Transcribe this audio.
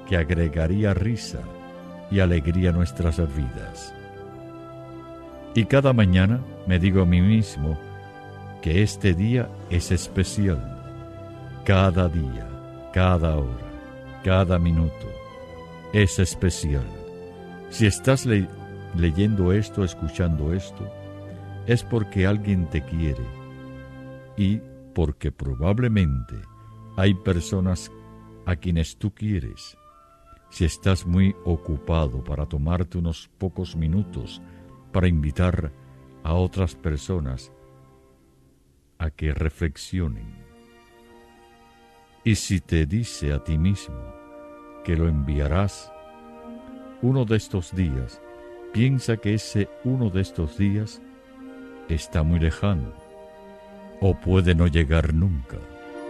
que agregaría risa y alegría a nuestras vidas. Y cada mañana me digo a mí mismo que este día es especial. Cada día, cada hora, cada minuto es especial. Si estás leyendo esto, escuchando esto, es porque alguien te quiere y porque probablemente hay personas a quienes tú quieres. Si estás muy ocupado para tomarte unos pocos minutos para invitar a otras personas a que reflexionen. Y si te dice a ti mismo que lo enviarás uno de estos días, piensa que ese uno de estos días está muy lejano o puede no llegar nunca.